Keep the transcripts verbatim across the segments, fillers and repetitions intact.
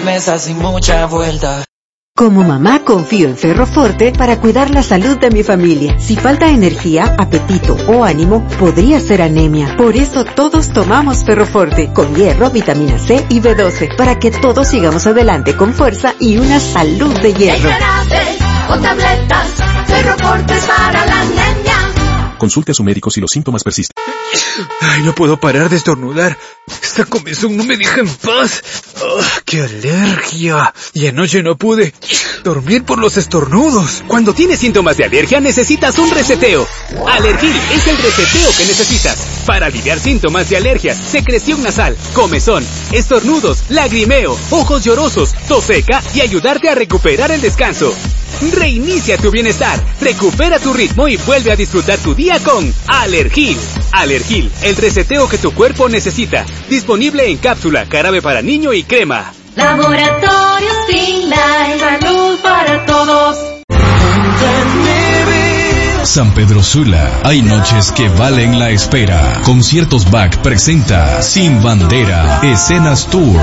mesas y mucha vuelta. Como mamá, confío en Ferroforte para cuidar la salud de mi familia. Si falta energía, apetito o ánimo, podría ser anemia. Por eso todos tomamos Ferroforte, con hierro, vitamina C y B doce, para que todos sigamos adelante con fuerza y una salud de hierro. O tabletas, Ferroforte es para la anemia. Consulte a su médico si los síntomas persisten. Ay, no puedo parar de estornudar. Esta comezón no me deja en paz. Oh, ¡qué alergia! Y anoche no pude dormir por los estornudos. Cuando tienes síntomas de alergia necesitas un reseteo. Alergil es el reseteo que necesitas para aliviar síntomas de alergia, secreción nasal, comezón, estornudos, lagrimeo, ojos llorosos, tos seca y ayudarte a recuperar el descanso. Reinicia tu bienestar, recupera tu ritmo y vuelve a disfrutar tu día con Alergil. Alergil, el reseteo que tu cuerpo necesita. Disponible en cápsula, jarabe para niño y crema. Laboratorios Finlay, salud para todos. San Pedro Sula, hay noches que valen la espera. Conciertos B A C presenta Sin Bandera, Escenas Tour.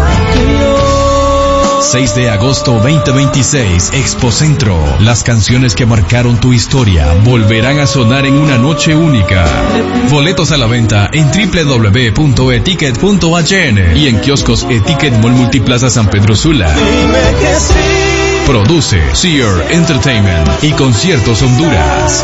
seis de agosto veinte veintiséis, Expo Centro. Las canciones que marcaron tu historia volverán a sonar en una noche única. Boletos a la venta en doble u doble u doble u punto etiquet punto h n y en kioscos Etiquet Mall Multiplaza San Pedro Sula. Produce Sear Entertainment y Conciertos Honduras.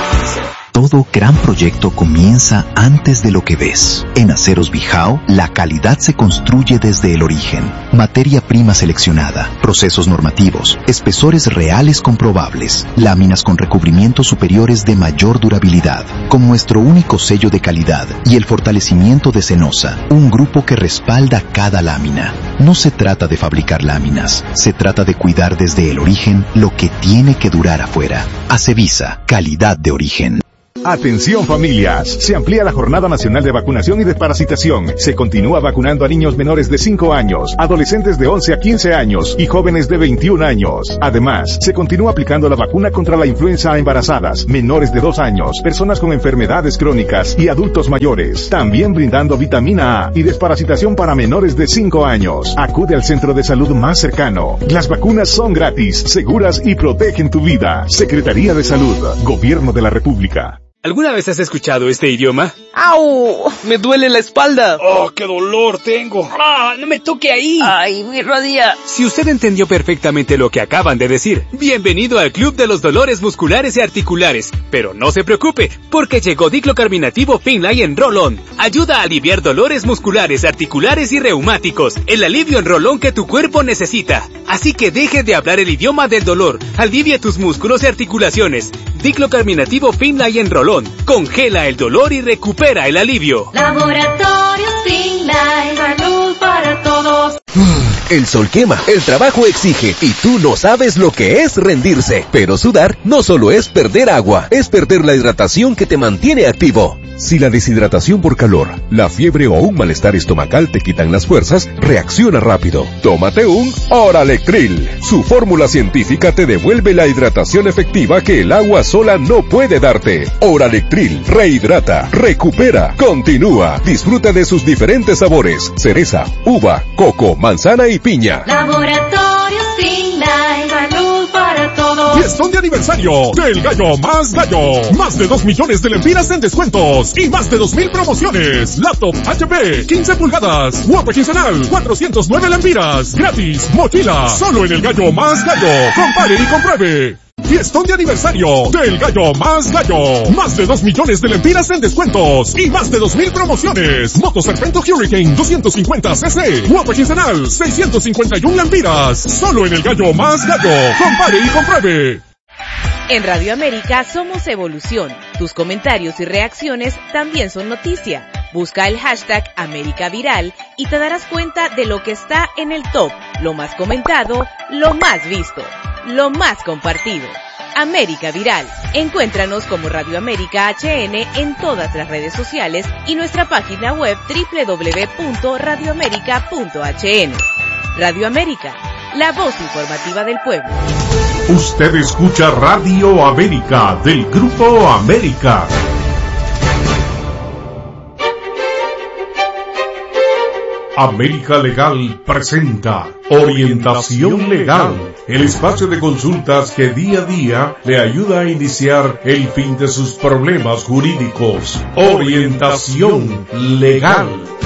Todo gran proyecto comienza antes de lo que ves. En Aceros Bijao, la calidad se construye desde el origen. Materia prima seleccionada, procesos normativos, espesores reales comprobables, láminas con recubrimientos superiores de mayor durabilidad, con nuestro único sello de calidad y el fortalecimiento de Cenosa, un grupo que respalda cada lámina. No se trata de fabricar láminas, se trata de cuidar desde el origen lo que tiene que durar afuera. Acevisa, calidad de origen. Atención familias, se amplía la Jornada Nacional de Vacunación y Desparasitación. Se continúa vacunando a niños menores de cinco años, adolescentes de once a quince años y jóvenes de veintiún años. Además, se continúa aplicando la vacuna contra la influenza a embarazadas, menores de dos años, personas con enfermedades crónicas y adultos mayores. También brindando vitamina A y desparasitación para menores de cinco años. Acude al centro de salud más cercano. Las vacunas son gratis, seguras y protegen tu vida. Secretaría de Salud, Gobierno de la República. ¿Alguna vez has escuchado este idioma? ¡Au! ¡Me duele la espalda! ¡Oh, qué dolor tengo! ¡Ah, no me toque ahí! ¡Ay, mi rodilla! Si usted entendió perfectamente lo que acaban de decir, bienvenido al Club de los Dolores Musculares y Articulares. Pero no se preocupe, porque llegó Diclocarbinativo Finlay en Roll-On. Ayuda a aliviar dolores musculares, articulares y reumáticos. El alivio en Roll-On que tu cuerpo necesita. Así que deje de hablar el idioma del dolor. Alivia tus músculos y articulaciones. Diclocarbinativo Finlay en Roll-On. Congela el dolor y recupera el alivio. Laboratorios Finlay, salud para todos. El sol quema, el trabajo exige y tú no sabes lo que es rendirse. Pero sudar no solo es perder agua, es perder la hidratación que te mantiene activo. Si la deshidratación por calor, la fiebre o un malestar estomacal te quitan las fuerzas, reacciona rápido. Tómate un Oralectril. Su fórmula científica te devuelve la hidratación efectiva que el agua sola no puede darte. Oralectril rehidrata, recupera, continúa. Disfruta de sus diferentes sabores: cereza, uva, coco, manzana y piña. Laboratorios Finlay, salud para todos. Fiestón de aniversario del Gallo Más Gallo. Más de dos millones de lempiras en descuentos y más de dos mil promociones. Laptop H P quince pulgadas, guapa quincenal, cuatrocientos nueve lempiras, gratis, mochila, solo en el Gallo Más Gallo. Compare y compruebe. Fiestón de aniversario del Gallo Más Gallo. Más de dos millones de lempiras en descuentos y más de dos mil promociones. Moto Serpento Hurricane doscientos cincuenta cc. Guapa quincenal, seiscientos cincuenta y uno lempiras. Solo en el Gallo Más Gallo. Compare y compruebe. En Radio América somos evolución. Tus comentarios y reacciones también son noticia. Busca el hashtag América Viral y te darás cuenta de lo que está en el top, lo más comentado, lo más visto, lo más compartido. América Viral. Encuéntranos como Radio América H N en todas las redes sociales y nuestra página web doble u doble u doble u punto radio américa punto h n. Radio América, la voz informativa del pueblo. Usted escucha Radio América del Grupo América. América Legal presenta Orientación Legal, el espacio de consultas que día a día le ayuda a iniciar el fin de sus problemas jurídicos. Orientación Legal.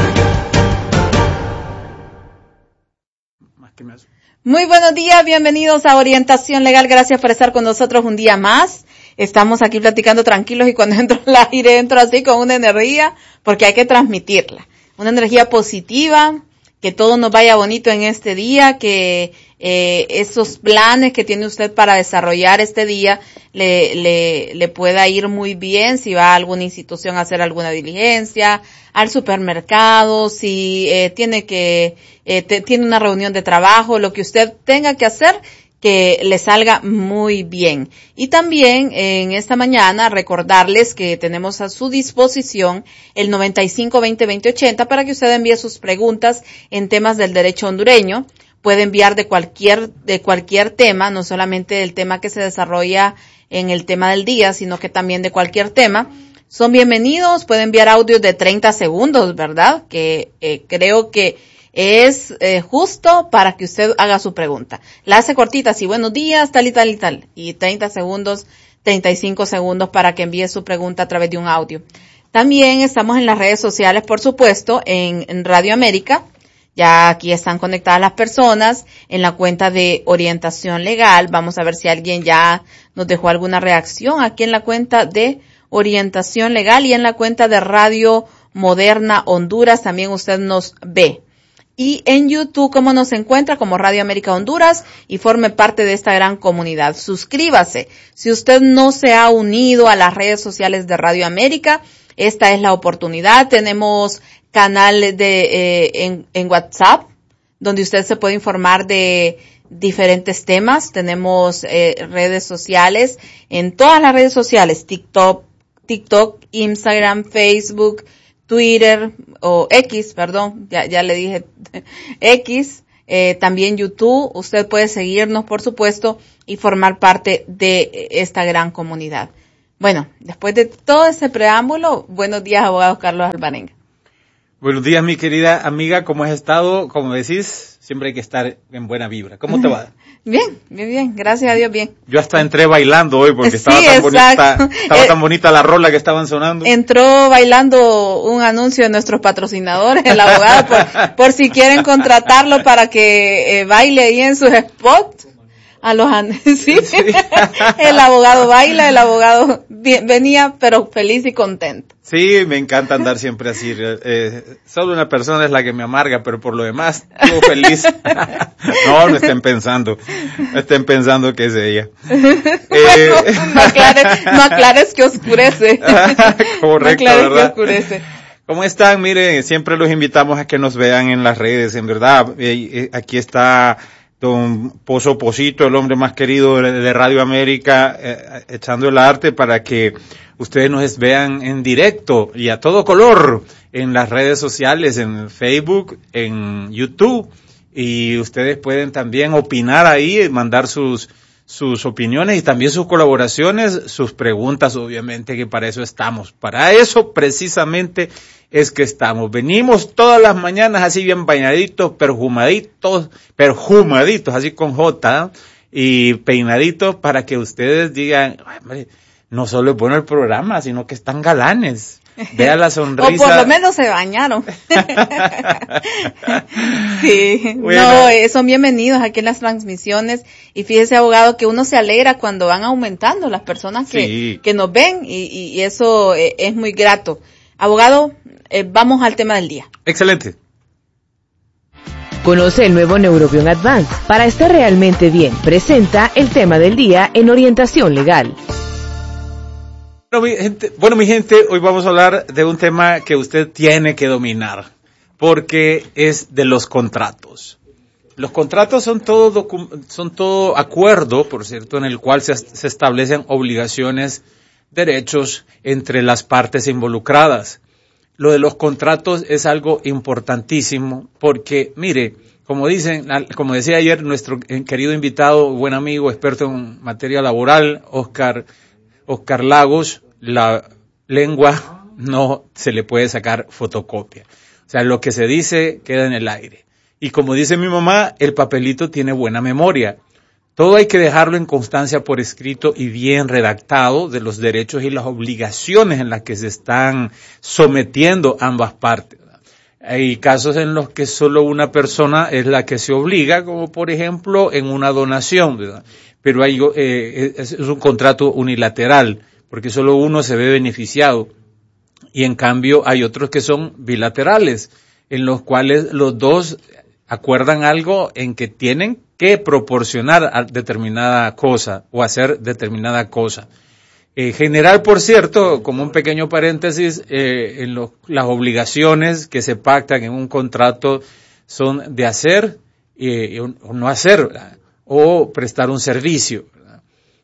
Muy buenos días, bienvenidos a Orientación Legal. Gracias por estar con nosotros un día más. Estamos aquí platicando tranquilos y cuando entro al aire entro así con una energía porque hay que transmitirla. Una energía positiva, que todo nos vaya bonito en este día, que eh, esos planes que tiene usted para desarrollar este día le, le, le pueda ir muy bien si va a alguna institución a hacer alguna diligencia, al supermercado, si eh, tiene que eh, te, tiene una reunión de trabajo, lo que usted tenga que hacer, que le salga muy bien. Y también en esta mañana recordarles que tenemos a su disposición el noventa y cinco veinte veinte ochenta para que usted envíe sus preguntas en temas del derecho hondureño. Puede enviar de cualquier, de cualquier tema, no solamente del tema que se desarrolla en el tema del día, sino que también de cualquier tema. Son bienvenidos, puede enviar audios de treinta segundos, ¿verdad? Que eh, creo que es eh, justo para que usted haga su pregunta. La hace cortita, así, buenos días, tal y tal y tal. Y treinta segundos, treinta y cinco segundos para que envíe su pregunta a través de un audio. También estamos en las redes sociales, por supuesto, en, en Radio América. Ya aquí están conectadas las personas en la cuenta de Orientación Legal. Vamos a ver si alguien ya nos dejó alguna reacción aquí en la cuenta de Orientación Legal y en la cuenta de Radio Moderna Honduras. También usted nos ve. Y en YouTube, ¿cómo nos encuentra? Como Radio América Honduras y forme parte de esta gran comunidad. Suscríbase. Si usted no se ha unido a las redes sociales de Radio América, esta es la oportunidad. Tenemos canal de eh, en, en WhatsApp, donde usted se puede informar de diferentes temas. Tenemos eh, redes sociales, en todas las redes sociales, TikTok, TikTok, Instagram, Facebook, Twitter o X, perdón, ya, ya le dije X, eh, también YouTube. Usted puede seguirnos, por supuesto, y formar parte de esta gran comunidad. Bueno, después de todo ese preámbulo, buenos días, abogado Carlos Alvarenga. Buenos días, mi querida amiga, ¿cómo has estado? Como decís, siempre hay que estar en buena vibra. ¿Cómo te va? Bien, bien, bien, gracias a Dios, bien. Yo hasta entré bailando hoy porque sí, estaba tan exacto. bonita, estaba eh, tan bonita la rola que estaban sonando. Entró bailando un anuncio de nuestros patrocinadores, el abogado, por, por si quieren contratarlo para que eh, baile ahí en sus spots. A los sí, sí. El abogado baila, el abogado bien, venía pero feliz y contento. Sí, me encanta andar siempre así. Eh, solo una persona es la que me amarga, pero por lo demás, estuvo feliz. No, no estén pensando, no estén pensando que es ella. Bueno, eh, no aclares, no aclares que oscurece. Correcto, no aclares ¿verdad? Que oscurece. ¿Cómo están? Miren, siempre los invitamos a que nos vean en las redes, en verdad. Eh, eh, aquí está don Pozo Posito, el hombre más querido de, de Radio América, eh, echando el arte para que ustedes nos vean en directo y a todo color en las redes sociales, en Facebook, en YouTube, y ustedes pueden también opinar ahí, mandar sus sus opiniones y también sus colaboraciones, sus preguntas, obviamente, que para eso estamos. Para eso precisamente es que estamos. Venimos todas las mañanas así bien bañaditos, perfumaditos, perfumaditos, así con J, y peinaditos para que ustedes digan, hombre, no solo es bueno el programa, sino que están galanes. Vea la sonrisa. O por lo menos se bañaron. Sí, bueno. No, eh, son bienvenidos aquí en las transmisiones. Y fíjese, abogado, que uno se alegra cuando van aumentando las personas que, sí. que nos ven y, y eso eh, es muy grato. Abogado, eh, vamos al tema del día. Excelente. Conoce el nuevo Neurobion Advance para estar realmente bien. Presenta el tema del día en Orientación Legal. Bueno mi, gente, bueno, mi gente, hoy vamos a hablar de un tema que usted tiene que dominar, porque es de los contratos. Los contratos son todo, docu- son todo acuerdo, por cierto, en el cual se, se establecen obligaciones, derechos entre las partes involucradas. Lo de los contratos es algo importantísimo, porque, mire, como dicen, como decía ayer nuestro querido invitado, buen amigo, experto en materia laboral, Oscar, Oscar Lagos, la lengua no se le puede sacar fotocopia. O sea, lo que se dice queda en el aire. Y como dice mi mamá, el papelito tiene buena memoria. Todo hay que dejarlo en constancia por escrito y bien redactado de los derechos y las obligaciones en las que se están sometiendo ambas partes. Hay casos en los que solo una persona es la que se obliga, como por ejemplo en una donación, ¿verdad? Pero hay, eh, es, es un contrato unilateral, porque solo uno se ve beneficiado. Y en cambio hay otros que son bilaterales, en los cuales los dos acuerdan algo en que tienen que proporcionar determinada cosa o hacer determinada cosa. En general, por cierto, como un pequeño paréntesis, eh, en lo, las obligaciones que se pactan en un contrato son de hacer eh, o no hacer, ¿verdad? O prestar un servicio, ¿verdad?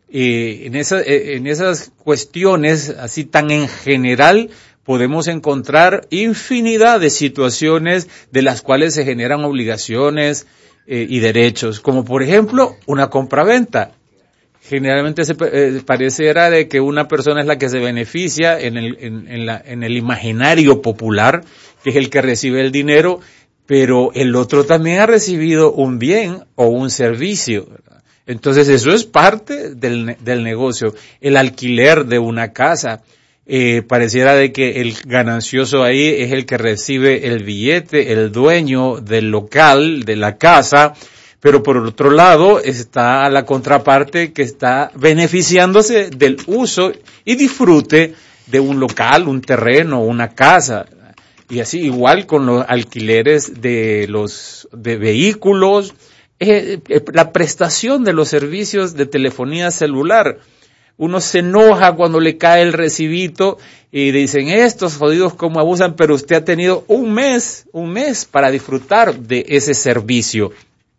Y en, esa, en esas cuestiones, así tan en general, podemos encontrar infinidad de situaciones de las cuales se generan obligaciones eh, y derechos, como por ejemplo una compraventa. Generalmente se eh, pareciera de que una persona es la que se beneficia en el, en, en, la, en el imaginario popular, que es el que recibe el dinero, pero el otro también ha recibido un bien o un servicio, ¿verdad? Entonces eso es parte del, del negocio. El alquiler de una casa, eh, pareciera de que el ganancioso ahí es el que recibe el billete, el dueño del local, de la casa, pero por otro lado está la contraparte que está beneficiándose del uso y disfrute de un local, un terreno, una casa. Y así igual con los alquileres de los de vehículos, eh, eh, la prestación de los servicios de telefonía celular. Uno se enoja cuando le cae el recibito y dicen, estos jodidos cómo abusan, pero usted ha tenido un mes, un mes para disfrutar de ese servicio.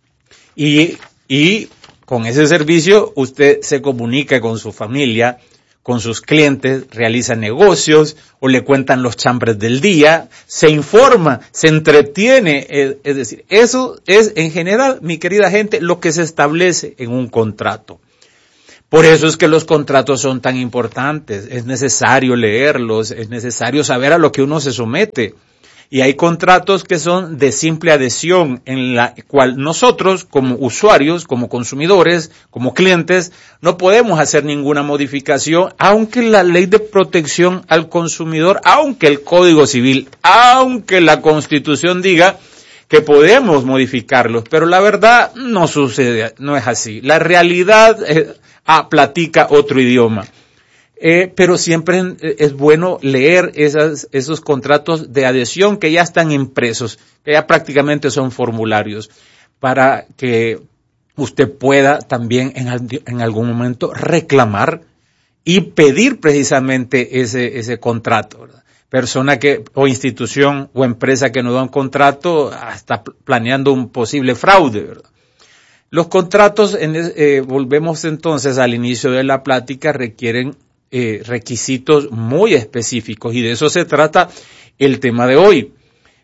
Y, y con ese servicio usted se comunica con su familia, con sus clientes, realiza negocios o le cuentan los chambres del día, se informa, se entretiene. Es, es decir, eso es en general, mi querida gente, lo que se establece en un contrato. Por eso es que los contratos son tan importantes. Es necesario leerlos, es necesario saber a lo que uno se somete. Y hay contratos que son de simple adhesión, en la cual nosotros, como usuarios, como consumidores, como clientes, no podemos hacer ninguna modificación, aunque la ley de protección al consumidor, aunque el Código Civil, aunque la Constitución diga que podemos modificarlos. Pero la verdad no sucede, no es así. La realidad eh, ah, platica otro idioma. Eh, pero siempre es bueno leer esas, esos contratos de adhesión que ya están impresos, que ya prácticamente son formularios, para que usted pueda también en, en algún momento reclamar y pedir precisamente ese, ese contrato, ¿verdad? Persona que, o institución o empresa que no da un contrato, está planeando un posible fraude, ¿verdad? Los contratos, en, eh, volvemos entonces al inicio de la plática, requieren Eh, requisitos muy específicos y de eso se trata el tema de hoy.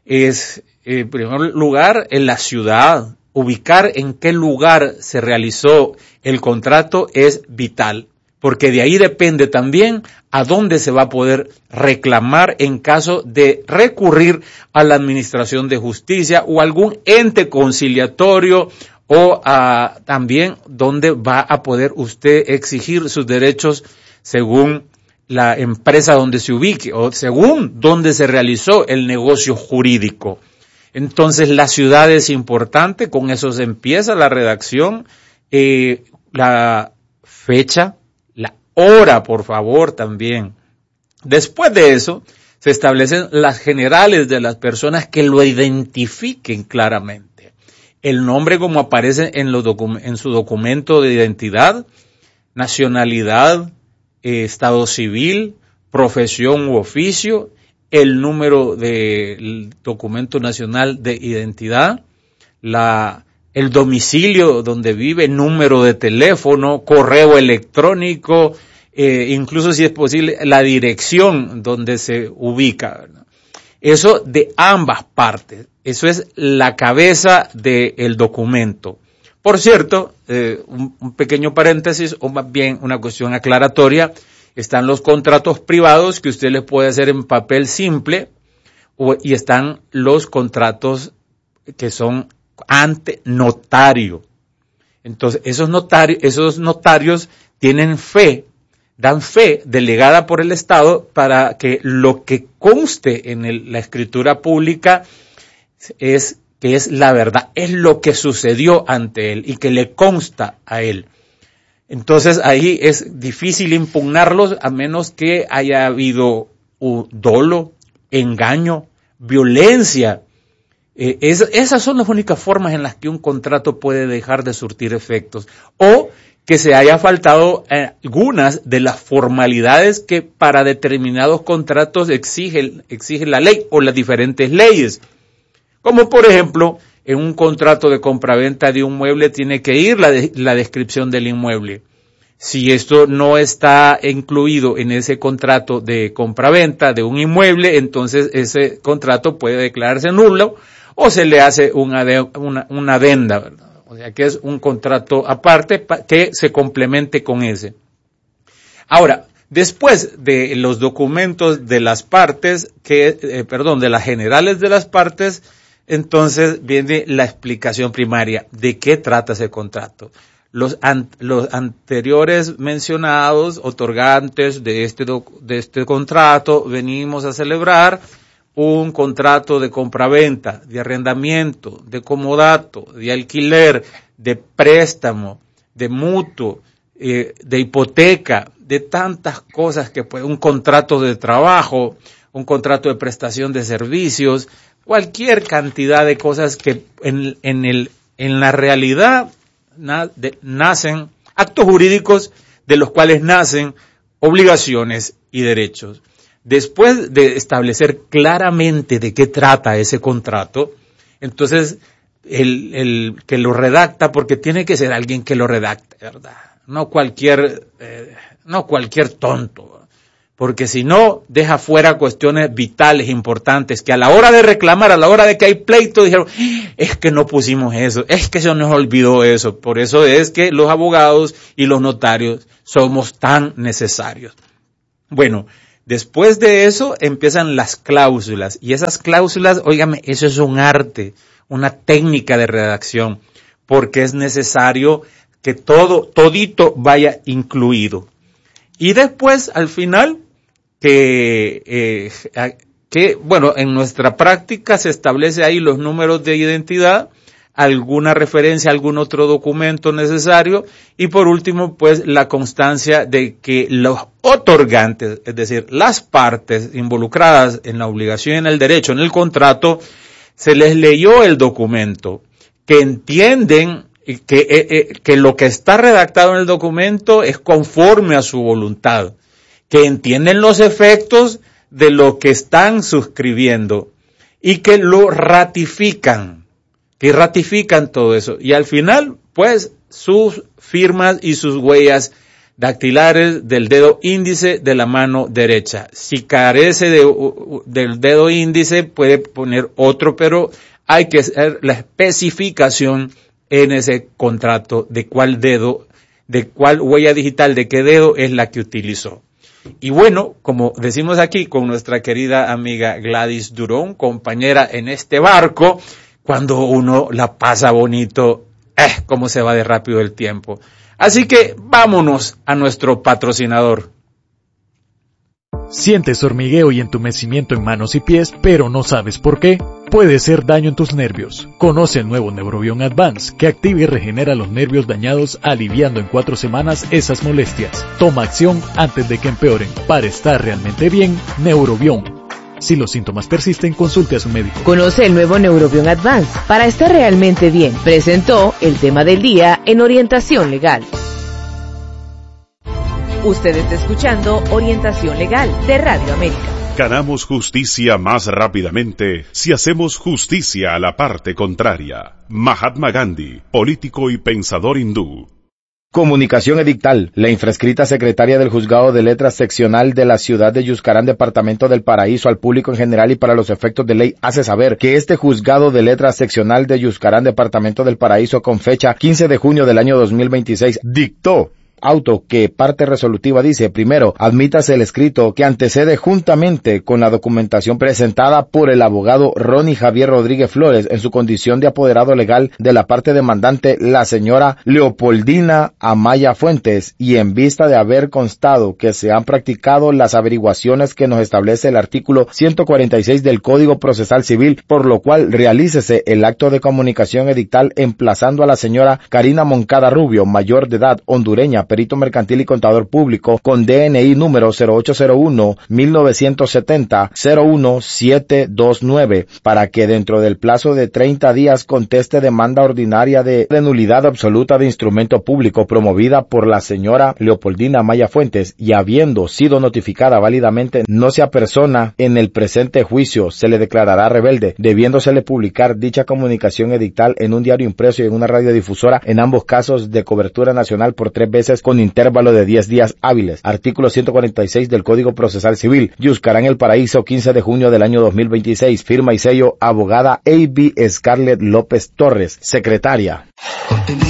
Es, eh, en primer lugar, en la ciudad, ubicar en qué lugar se realizó el contrato es vital, porque de ahí depende también a dónde se va a poder reclamar en caso de recurrir a la Administración de Justicia o algún ente conciliatorio o a, también dónde va a poder usted exigir sus derechos según la empresa donde se ubique o según donde se realizó el negocio jurídico. Entonces la ciudad es importante, con eso se empieza la redacción, eh, la fecha, la hora, por favor, también. Después de eso, se establecen las generales de las personas que lo identifiquen claramente. El nombre como aparece en, los docu- en su documento de identidad, nacionalidad, estado civil, profesión u oficio, el número del documento nacional de identidad, la, el domicilio donde vive, número de teléfono, correo electrónico, eh, incluso si es posible la dirección donde se ubica, ¿verdad? Eso de ambas partes, eso es la cabeza del documento. Por cierto, eh, un, un pequeño paréntesis, o más bien una cuestión aclaratoria, están los contratos privados que usted les puede hacer en papel simple y están los contratos que son ante notario. Entonces, esos notarios, esos notarios tienen fe, dan fe delegada por el Estado para que lo que conste en el, la escritura pública es que es la verdad, es lo que sucedió ante él y que le consta a él. Entonces ahí es difícil impugnarlos a menos que haya habido un dolo, engaño, violencia. Eh, es, esas son las únicas formas en las que un contrato puede dejar de surtir efectos. O que se haya faltado eh, algunas de las formalidades que para determinados contratos exige, exige la ley o las diferentes leyes. Como por ejemplo, en un contrato de compraventa de un mueble tiene que ir la, de, la descripción del inmueble. Si esto no está incluido en ese contrato de compraventa de un inmueble, entonces ese contrato puede declararse nulo o se le hace una, una, una adenda, ¿verdad? O sea que es un contrato aparte que se complemente con ese. Ahora, después de los documentos de las partes, que, eh, perdón, de las generales de las partes, entonces viene la explicación primaria de qué trata ese contrato. Los, an, los anteriores mencionados, otorgantes de este, de este contrato, venimos a celebrar un contrato de compraventa, de arrendamiento, de comodato, de alquiler, de préstamo, de mutuo, eh, de hipoteca, de tantas cosas que puede, un contrato de trabajo, un contrato de prestación de servicios, cualquier cantidad de cosas que en, en, el, en la realidad na, de, nacen actos jurídicos de los cuales nacen obligaciones y derechos. Después de establecer claramente de qué trata ese contrato, entonces el, el que lo redacta, porque tiene que ser alguien que lo redacte, ¿verdad? No cualquier, eh, no cualquier tonto, porque si no, deja fuera cuestiones vitales, importantes, que a la hora de reclamar, a la hora de que hay pleito, dijeron, es que no pusimos eso, es que se nos olvidó eso. Por eso es que los abogados y los notarios somos tan necesarios. Bueno, después de eso empiezan las cláusulas, y esas cláusulas, óigame, eso es un arte, una técnica de redacción, porque es necesario que todo, todito vaya incluido. Y después, al final, que, eh, que, bueno, en nuestra práctica se establece ahí los números de identidad, alguna referencia a algún otro documento necesario, y por último, pues, la constancia de que los otorgantes, es decir, las partes involucradas en la obligación y en el derecho, en el contrato, se les leyó el documento, que entienden que, eh, eh, que lo que está redactado en el documento es conforme a su voluntad, que entienden los efectos de lo que están suscribiendo y que lo ratifican, que ratifican todo eso. Y al final, pues, sus firmas y sus huellas dactilares del dedo índice de la mano derecha. Si carece de, del dedo índice, puede poner otro, pero hay que hacer la especificación en ese contrato de cuál dedo, de cuál huella digital, de qué dedo es la que utilizó. Y bueno, como decimos aquí con nuestra querida amiga Gladys Durón, compañera en este barco, cuando uno la pasa bonito, eh, cómo se va de rápido el tiempo. Así que vámonos a nuestro patrocinador. Sientes hormigueo y entumecimiento en manos y pies, pero no sabes por qué. Puede ser daño en tus nervios. Conoce el nuevo Neurobion Advance, que activa y regenera los nervios dañados, aliviando en cuatro semanas esas molestias. Toma acción antes de que empeoren. Para estar realmente bien, Neurobion. Si los síntomas persisten, consulte a su médico. Conoce el nuevo Neurobion Advance para estar realmente bien. Presentó el tema del día en Orientación Legal. Usted está escuchando Orientación Legal de Radio América. Ganamos justicia más rápidamente si hacemos justicia a la parte contraria. Mahatma Gandhi, político y pensador hindú. Comunicación edictal. La infrascrita secretaria del Juzgado de Letras Seccional de la ciudad de Yuscarán, departamento del Paraíso, al público en general y para los efectos de ley, hace saber que este Juzgado de Letras Seccional de Yuscarán, departamento del Paraíso, con fecha quince de junio del año dos mil veintiséis, dictó auto que parte resolutiva dice: primero, admítase el escrito que antecede juntamente con la documentación presentada por el abogado Ronnie Javier Rodríguez Flores en su condición de apoderado legal de la parte demandante, la señora Leopoldina Amaya Fuentes, y en vista de haber constado que se han practicado las averiguaciones que nos establece el artículo ciento cuarenta y seis del Código Procesal Civil, por lo cual realícese el acto de comunicación edictal emplazando a la señora Karina Moncada Rubio, mayor de edad, hondureña, perito mercantil y contador público, con D N I número cero ocho cero uno mil novecientos setenta cero uno siete dos nueve, para que dentro del plazo de treinta días conteste demanda ordinaria de, de nulidad absoluta de instrumento público promovida por la señora Leopoldina Amaya Fuentes, y habiendo sido notificada válidamente no se apersona en el presente juicio, se le declarará rebelde, debiéndosele publicar dicha comunicación edictal en un diario impreso y en una radiodifusora, en ambos casos de cobertura nacional por tres veces con intervalo de diez días hábiles. Artículo ciento cuarenta y seis del Código Procesal Civil. Yuscarán, El Paraíso, quince de junio del año dos mil veintiséis. Firma y sello abogada A B Scarlett López Torres, secretaria.